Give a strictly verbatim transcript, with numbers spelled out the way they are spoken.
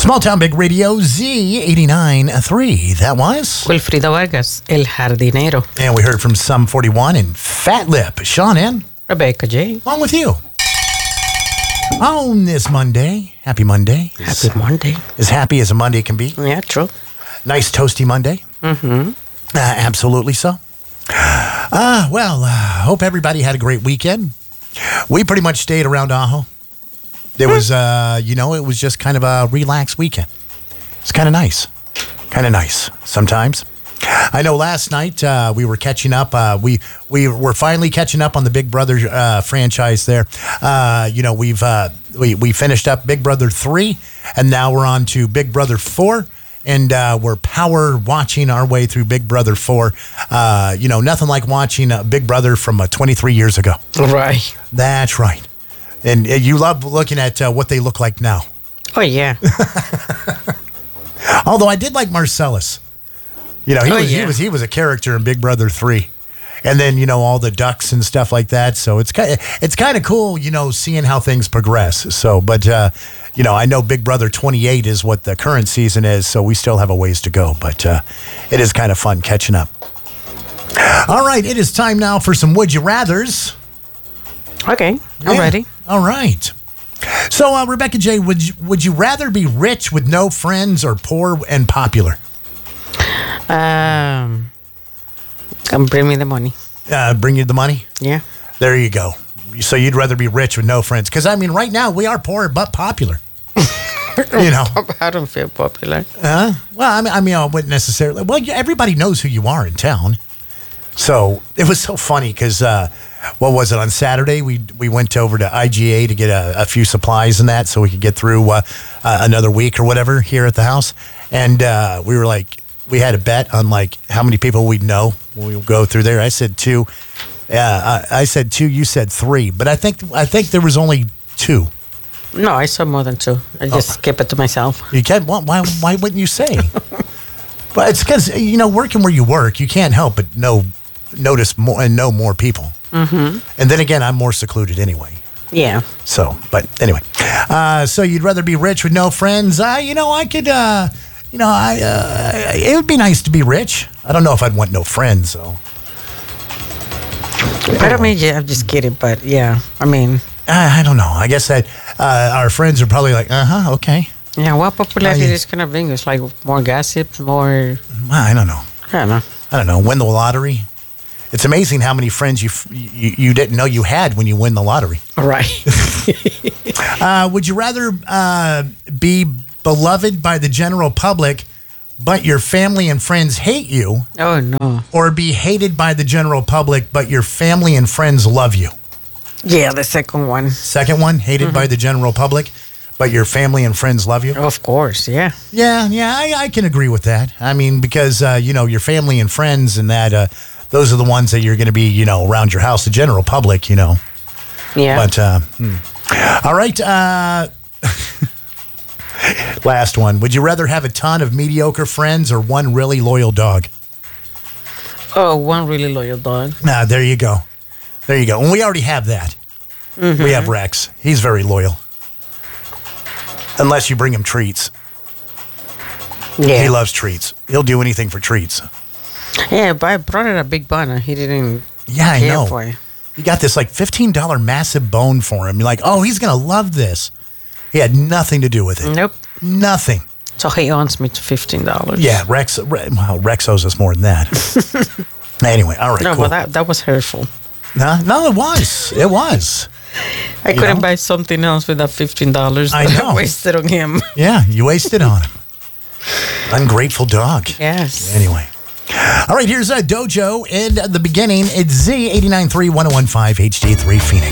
Small Town Big Radio Z eighty-nine point three. That was Wilfrido Vargas, El Jardinero. And we heard from Sum forty-one and Fat Lip. Sean and Rebecca J. Along with you. On this Monday. Happy Monday. Happy Monday. As happy as a Monday can be. Yeah, true. Nice toasty Monday. Mm-hmm. Uh, absolutely so. Uh, well, uh, hope everybody had a great weekend. We pretty much stayed around Ajo. It was, uh, you know, it was just kind of a relaxed weekend. It's kind of nice. Kind of nice sometimes. I know last night uh, we were catching up. Uh, we we were finally catching up on the Big Brother uh, franchise there. Uh, you know, we've uh, we, we finished up Big Brother three, and now we're on to Big Brother four. And uh, we're power watching our way through Big Brother four. Uh, you know, nothing like watching uh, Big Brother from uh, twenty-three years ago. Right. That's right. And uh, you love looking at uh, what they look like now. Oh, yeah. Although I did like Marcellus. You know, he, oh, was, yeah. he was he was a character in Big Brother three. And then, you know, all the ducks and stuff like that. So it's kind of, it's kind of cool, you know, seeing how things progress. So, but, uh, you know, I know Big Brother twenty-eight is what the current season is, so we still have a ways to go. But uh, it is kind of fun catching up. All right, it is time now for some Would You Rathers. Okay, I'm Yeah. ready. All right. So, uh, Rebecca J., would you, would you rather be rich with no friends or poor and popular? Um, come bring me the money. Uh, bring you the money? Yeah. There you go. So you'd rather be rich with no friends. Because, I mean, right now we are poor but popular. You know. I don't feel popular. Uh, well, I mean, I mean, I wouldn't necessarily. Well, yeah, everybody knows who you are in town. So it was so funny because, uh, what was it, on Saturday, we we went over to I G A to get a, a few supplies and that so we could get through uh, uh, another week or whatever here at the house. And uh, we were like, we had a bet on like how many people we'd know when we go through there. I said two. Yeah, I, I said two. You said three. But I think I think there was only two. No, I saw more than two. I just Oh. kept it to myself. You can't. Why? Why, why wouldn't you say? But it's because, you know, working where you work, you can't help but know, notice more and know more people. Mm-hmm. And then again, I'm more secluded anyway. Yeah. So, but anyway, uh, so you'd rather be rich with no friends? Uh, you know, I could. Uh, you know, I. Uh, it would be nice to be rich. I don't know if I'd want no friends though. But I mean, yeah, I'm just kidding. But yeah, I mean, I, I don't know. I guess that uh, our friends are probably like, uh huh, okay. yeah, what popularity Uh, yeah. is gonna bring us? Like more gossip, more. Well, I don't know. I don't know. I don't know. Win the lottery. It's amazing how many friends you f- you, you didn't know you had when you win the lottery. Right. Uh, would you rather uh, be beloved by the general public, but your family and friends hate you, Oh no. or be hated by the general public, but your family and friends love you? Yeah, the second one. Second one, hated by the general public, but your family and friends love you? Of course. Yeah. Yeah, yeah, I, I can agree with that. I mean, because, uh, you know, your family and friends and that, uh, those are the ones that you're going to be, you know, around your house, the general public, you know. Yeah. But, uh, hmm. All right. Uh, last one. Would you rather have a ton of mediocre friends or one really loyal dog? oh, one really loyal dog. Nah, there you go. There you go. And we already have that. We have Rex. He's very loyal. Unless you bring him treats. Yeah. He loves treats. He'll do anything for treats. Yeah, but I brought it a big bun and he didn't Yeah, I care know. for it. You got this like fifteen dollars massive bone for him. You're like, oh, he's going to love this. He had nothing to do with it. Nope. Nothing. So he owns me to fifteen dollars. Yeah, Rex. Re- well, Rex owes us more than that. Anyway, all right, No, cool. but that, that was hurtful. no, no, it was. It was. I You couldn't know? buy something else with that fifteen dollars I that know. I wasted on him. Yeah, you wasted on him. Ungrateful dog. Yes. Anyway. All right, here's a Dojo in the beginning. It's Z eighty-nine point three, ten fifteen H D three Phoenix.